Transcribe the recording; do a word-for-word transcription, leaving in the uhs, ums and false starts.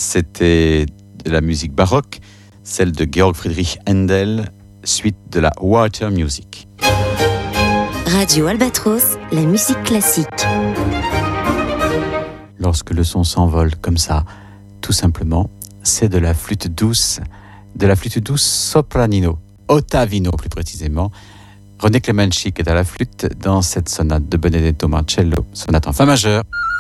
c'était de la musique baroque, celle de Georg Friedrich Händel, suite de la Water Music. Radio Albatros, la musique classique. Lorsque le son s'envole comme ça, tout simplement, c'est de la flûte douce, de la flûte douce sopranino, ottavino plus précisément. René Clemenchick est à la flûte dans cette sonate de Benedetto Marcello, sonate en fa majeur.